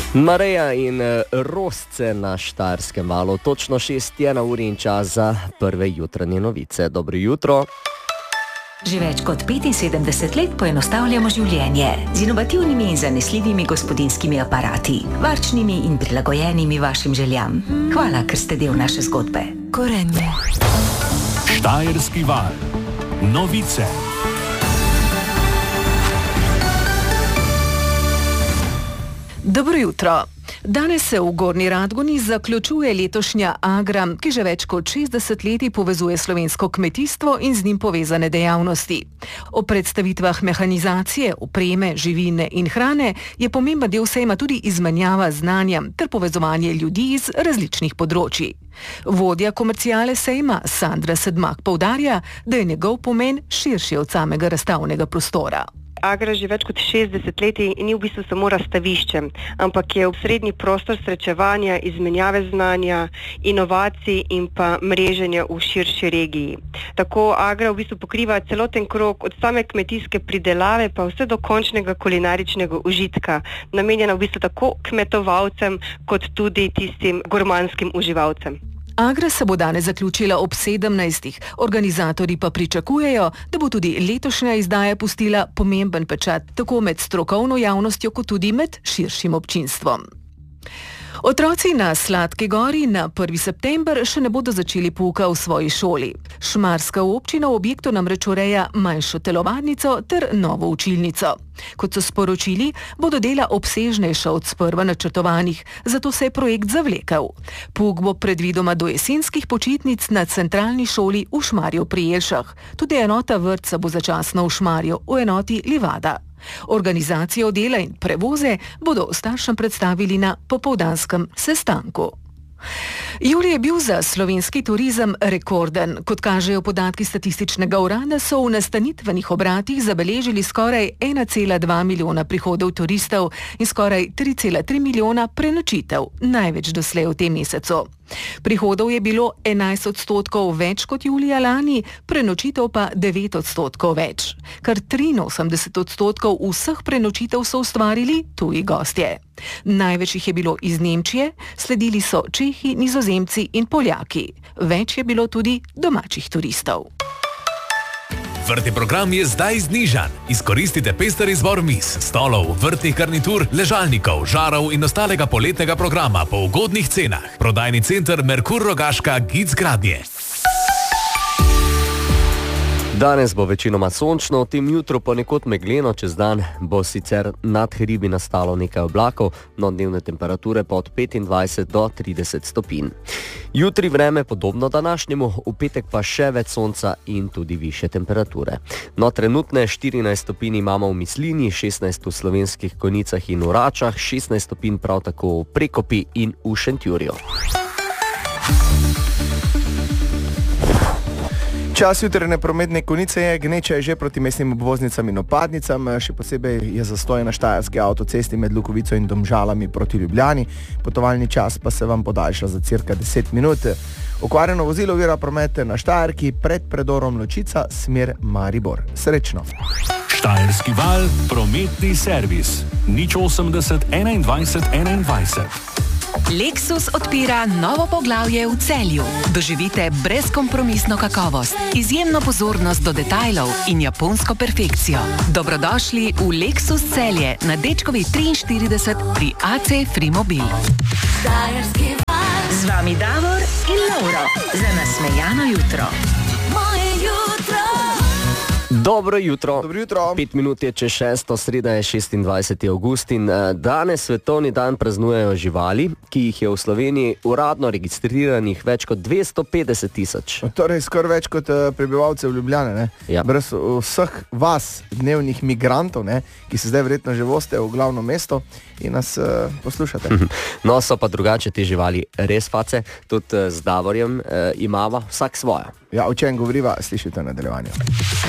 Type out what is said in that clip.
Mareja in Rosce na Štajerskem valu. Točno 6 je na uri in čas za prve jutranje novice. Dobro jutro. Že več kot 75 let poenostavljamo življenje z inovativnimi in zanesljivimi gospodinjskimi aparati, varčnimi in prilagojenimi vašim željam. Hvala, ker ste del naše zgodbe. Gorenje. Štajerski val. Novice. Dobro jutro. Danes se v Gornji Radgoni zaključuje letošnja Agra, ki že več kot 60 let povezuje slovensko kmetijstvo in z njim povezane dejavnosti. O predstavitvah mehanizacije, opreme, živine in hrane je pomemben del sejma tudi izmenjava znanja ter povezovanje ljudi iz različnih področji. Vodja komerciale sejma Sandra Sedmak poudarja, da je njegov pomen širši od samega razstavnega prostora. Agra že več kot 60 let in ni v bistvu samo razstavišče, ampak je osrednji prostor srečevanja, izmenjave znanja, inovacij in pa mreženja v širši regiji. Tako Agra v bistvu pokriva celoten krog od same kmetijske pridelave pa vse do končnega kulinaričnega užitka, namenjena v bistvu tako kmetovalcem kot tudi tistim gurmanskim uživalcem. Agra se bo danes zaključila ob 17. Organizatorji pa pričakujejo, da bo tudi letošnja izdaja pustila pomemben pečat tako med strokovno javnostjo kot tudi med širšim občinstvom. Otroci na Sladki gori na 1. september še ne bodo začeli pouka v svoji šoli. Šmarska občina v objektu namreč ureja manjšo telovadnico ter novo učilnico. Kot so sporočili, bodo dela obsežnejša od sprva načrtovanih, zato se je projekt zavlekel. Pouk bo predvidoma do jesenskih počitnic na centralni šoli v Šmarju pri Jelšah. Tudi enota vrtca bo začasno v Šmarju, v enoti Livada. Organizacijo dela in prevoze bodo staršem predstavili na popoldanskem sestanku. Julij je bil za slovenski turizem rekorden. Kot kažejo podatki statističnega urada, so v nastanitvenih obratih zabeležili skoraj 1,2 milijona prihodov turistov in skoraj 3,3 milijona prenočitev, največ doslej v tem mesecu. Prihodov je bilo 11% več kot julija lani, prenočitev pa 9% več. Kar 83% vseh prenočitev so ustvarili tuji gostje. Največ jih je bilo iz Nemčije, sledili so Čehi, Nizozemci in Poljaki. Več je bilo tudi domačih turistov. Vrtni program je zdaj znižan. Izkoristite pester izbor miz, stolov, vrtnih garnitur, ležalnikov, žarov in ostalega poletnega programa po ugodnih cenah. Prodajni center Merkur Rogaška Gic Gradnje. Danes bo večinoma sončno, v tem jutru ponekod megleno, čez dan bo sicer nad hribi nastalo nekaj oblakov, no dnevne temperature pa od 25 do 30 stopinj. Jutri vreme podobno današnjemu, v petek pa še več sonca in tudi više temperature. No, trenutne 14 stopinj imamo v Mislini, 16 v Slovenskih Konjicah in v Račah, 16 stopinj prav tako v Prekopi in v Šentjurju. Čas jutrajne prometne konice je, gneča je že proti mestnim obvoznicam in opadnicam, še posebej je zastoj na štajerski avtocesti med Lukovico in Domžalami proti Ljubljani, potovalni čas pa se vam podaljša za cirka 10 minut. Okvarjeno vozilo ovira promet na Štajerki pred predorom Ločica, smer Maribor. Srečno! Štajerski val, prometni servis. 080 21 21. Lexus odpira novo poglavje v Celju. Doživite brezkompromisno kakovost, izjemno pozornost do detajlov in japonsko perfekcijo. Dobrodošli v Lexus Celje na Dečkovi 43 pri AC Frimobil. Z vami Davor in Lauro za nasmejano jutro. Moje jutro. Dobro jutro. Dobro jutro. 5 minut je čez 6, sreda je 26. avgust in danes svetovni dan praznujejo živali, ki jih je v Sloveniji uradno registriranih več kot 250 000. Torej skoraj več kot prebivalcev Ljubljane, ne? Ja. Brez vseh vas, dnevnih migrantov, ne? Ki se zdaj verjetno že vozite v glavno mesto in nas poslušate. No, so pa drugače te živali res face, tudi z Davorjem imava vsak svoja. Ja, o čem govoriva, slišite v nadaljevanju.